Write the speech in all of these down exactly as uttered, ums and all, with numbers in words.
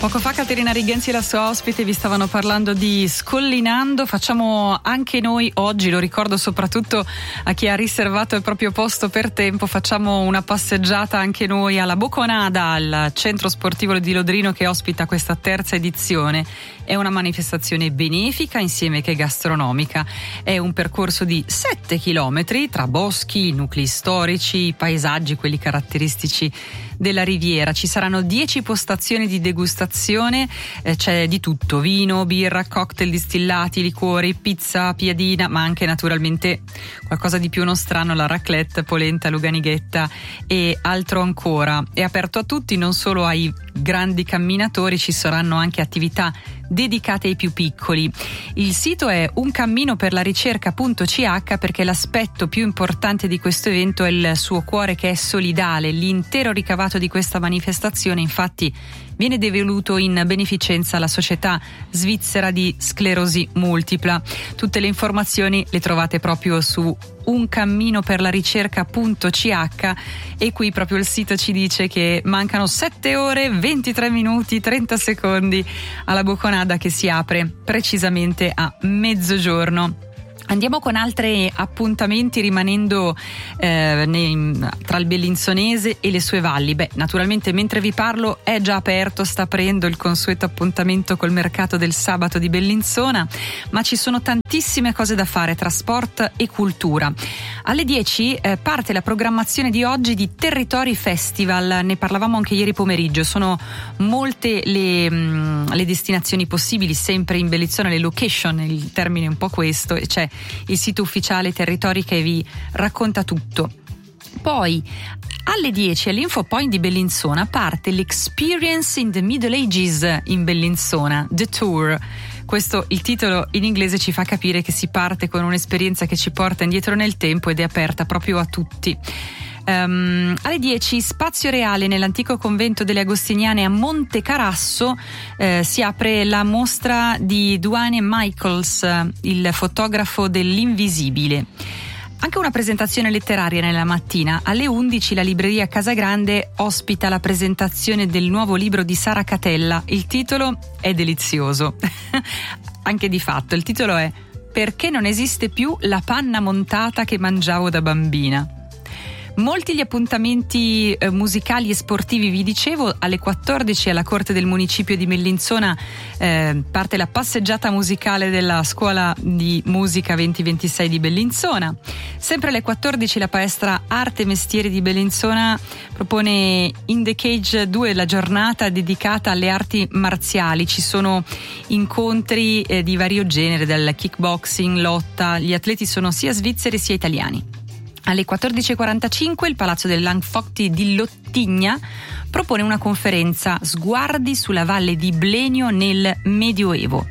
Poco fa Caterina Rigenzi e la sua ospite vi stavano parlando di Scollinando. Facciamo anche noi oggi, lo ricordo soprattutto a chi ha riservato il proprio posto per tempo, facciamo una passeggiata anche noi alla Boconada, al centro sportivo di Lodrino che ospita questa terza edizione. È una manifestazione benefica insieme che gastronomica. È un percorso di sette chilometri tra boschi, nuclei storici, paesaggi, quelli caratteristici della Riviera. Ci saranno dieci postazioni di degustazione, eh, c'è di tutto: vino, birra, cocktail distillati, liquori, pizza, piadina, ma anche naturalmente qualcosa di più nostrano, la raclette, polenta, luganighetta e altro ancora. È aperto a tutti, non solo ai grandi camminatori, ci saranno anche attività dedicate ai più piccoli. Il sito è uncamminoperlaricerca.ch perché l'aspetto più importante di questo evento è il suo cuore, che è solidale. L'intero ricavato di questa manifestazione infatti viene devoluto in beneficenza alla Società Svizzera di Sclerosi Multipla. Tutte le informazioni le trovate proprio su uncamminoperlaricerca.ch e qui proprio il sito ci dice che mancano sette ore, ventitré minuti, trenta secondi alla Boconada, che si apre precisamente a mezzogiorno. Andiamo con altri appuntamenti rimanendo eh, nei, tra il Bellinzonese e le sue valli. Beh, naturalmente mentre vi parlo è già aperto, sta aprendo il consueto appuntamento col mercato del sabato di Bellinzona, ma ci sono tantissime cose da fare tra sport e cultura. Alle dieci eh, parte la programmazione di oggi di Territori Festival, ne parlavamo anche ieri pomeriggio. Sono molte le, mh, le destinazioni possibili, sempre in Bellinzona, le location, il termine è un po' questo, e c'è il sito ufficiale Territori che vi racconta tutto. Poi alle dieci all'Info Point di Bellinzona parte l'Experience in the Middle Ages in Bellinzona, The Tour. Questo, il titolo in inglese ci fa capire che si parte con un'esperienza che ci porta indietro nel tempo ed è aperta proprio a tutti. Um, alle dieci Spazio Reale nell'antico convento delle Agostiniane a Monte Carasso eh, si apre la mostra di Duane Michaels, il fotografo dell'invisibile. Anche una presentazione letteraria nella mattina. Alle undici la libreria Casagrande ospita la presentazione del nuovo libro di Sara Catella. Il titolo è delizioso anche di fatto. Il titolo è Perché non esiste più la panna montata che mangiavo da bambina. Molti gli appuntamenti eh, musicali e sportivi, vi dicevo. Alle quattordici alla Corte del Municipio di Bellinzona eh, parte la passeggiata musicale della Scuola di Musica venti ventisei di Bellinzona. Sempre alle quattordici la palestra Arte e Mestieri di Bellinzona propone In the Cage due, la giornata dedicata alle arti marziali. Ci sono incontri eh, di vario genere, dal kickboxing, lotta. Gli atleti sono sia svizzeri sia italiani. Alle quattordici e quarantacinque il Palazzo del Langfocti di Lottigna propone una conferenza Sguardi sulla Valle di Blenio nel Medioevo.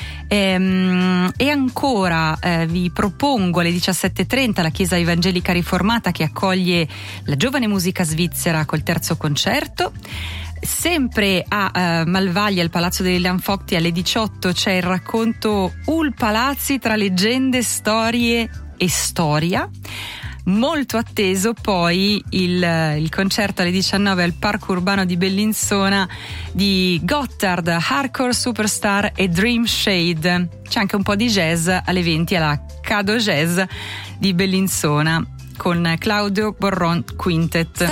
Ehm, e ancora eh, vi propongo alle diciassette e trenta la Chiesa Evangelica Riformata che accoglie la giovane musica svizzera col terzo concerto. Sempre a uh, Malvaglia, al Palazzo dei Lanfocti, alle diciotto c'è il racconto Ul Palazzi tra leggende, storie e storia. Molto atteso poi il, il concerto alle diciannove al Parco Urbano di Bellinzona di Gotthard, Hardcore Superstar e Dream Shade. C'è anche un po' di jazz alle venti alla Cado Jazz di Bellinzona con Claudio Borron Quintet.